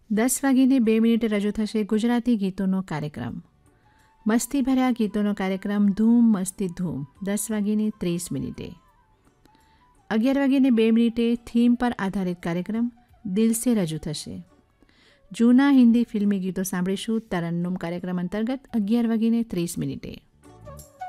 10:02 રજૂ થશે ગુજરાતી ગીતોનો કાર્યક્રમ. મસ્તીભર્યા ગીતોનો કાર્યક્રમ ધૂમ મસ્તી ધૂમ 10:30. 11:02 થીમ પર આધારિત કાર્યક્રમ દિલ સે રજૂ થશે. જૂના હિન્દી ફિલ્મી ગીતો સાંભળીશું તરન્નુમ કાર્યક્રમ અંતર્ગત 11:30.